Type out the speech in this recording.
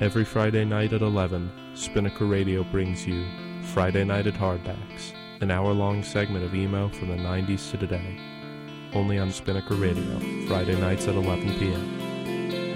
Every Friday night at 11, Spinnaker Radio brings you Friday Night at Hardbacks, an hour-long segment of emo from the 90s to today. Only on Spinnaker Radio, Friday nights at 11 p.m.